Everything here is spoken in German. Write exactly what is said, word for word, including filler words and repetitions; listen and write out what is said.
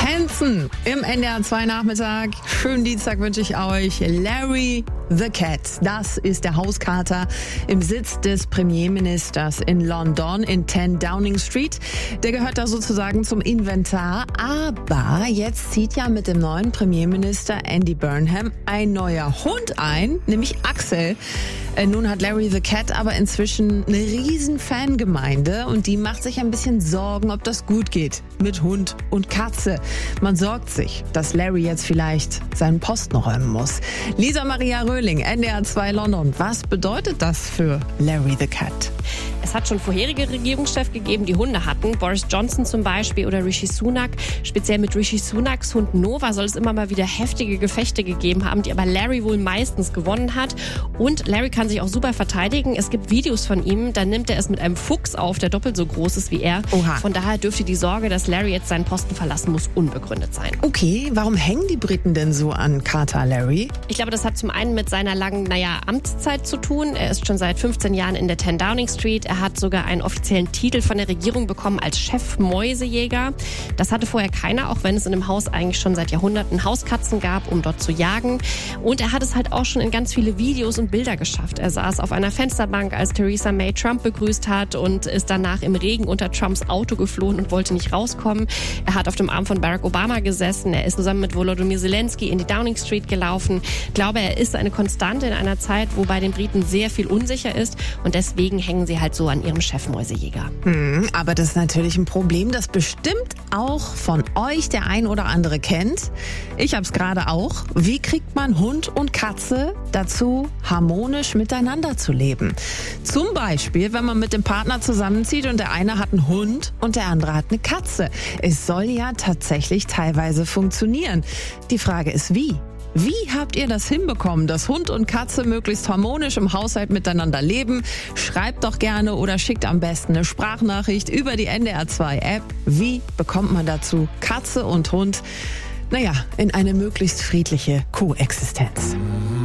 Hansen im N D R zwei Nachmittag. Schönen Dienstag wünsche ich euch. Larry the Cat, das ist der Hauskater im Sitz des Premierministers in London in zehn Downing Street. Der gehört da sozusagen zum Inventar. Aber jetzt zieht ja mit dem neuen Premierminister Andy Burnham ein neuer Hund ein, nämlich Axel. Nun hat Larry the Cat aber inzwischen eine riesen Fangemeinde und die macht sich ein bisschen Sorgen, ob das gut geht mit Hund und Katze. Man sorgt sich, dass Larry jetzt vielleicht seinen Posten räumen muss. Lisa Maria Röhling, N D R zwei London. Was bedeutet das für Larry the Cat? Es hat schon vorherige Regierungschefs gegeben, die Hunde hatten. Boris Johnson zum Beispiel oder Rishi Sunak. Speziell mit Rishi Sunaks Hund Nova soll es immer mal wieder heftige Gefechte gegeben haben, die aber Larry wohl meistens gewonnen hat. Und Larry kann sich auch super verteidigen. Es gibt Videos von ihm, da nimmt er es mit einem Fuchs auf, der doppelt so groß ist wie er. Oha. Von daher dürfte die Sorge, dass Larry jetzt seinen Posten verlassen muss, unbegründet sein. Okay, warum hängen die Briten denn so an Kater Larry? Ich glaube, das hat zum einen mit seiner langen, naja, Amtszeit zu tun. Er ist schon seit fünfzehn Jahren in der zehn Downing Street. Er hat sogar einen offiziellen Titel von der Regierung bekommen als Chef-Mäusejäger. Das hatte vorher keiner, auch wenn es in dem Haus eigentlich schon seit Jahrhunderten Hauskatzen gab, um dort zu jagen. Und er hat es halt auch schon in ganz viele Videos und Bilder geschafft. Er saß auf einer Fensterbank, als Theresa May Trump begrüßt hat und ist danach im Regen unter Trumps Auto geflohen und wollte nicht rauskommen. Er hat auf dem Arm von Barack Obama gesessen. Er ist zusammen mit Volodymyr Zelensky in die Downing Street gelaufen. Ich glaube, er ist eine Konstante in einer Zeit, wo bei den Briten sehr viel unsicher ist. Und deswegen hängen sie halt so an ihrem Chefmäusejäger. Hm, aber das ist natürlich ein Problem, das bestimmt auch von euch der ein oder andere kennt. Ich hab's gerade auch. Wie kriegt man Hund und Katze dazu, harmonisch miteinander zu leben? Zum Beispiel, wenn man mit dem Partner zusammenzieht und der eine hat einen Hund und der andere hat eine Katze. Es soll ja tatsächlich teilweise funktionieren. Die Frage ist, wie? Wie habt ihr das hinbekommen, dass Hund und Katze möglichst harmonisch im Haushalt miteinander leben? Schreibt doch gerne oder schickt am besten eine Sprachnachricht über die N D R zwei App. Wie bekommt man dazu Katze und Hund, naja, in eine möglichst friedliche Koexistenz?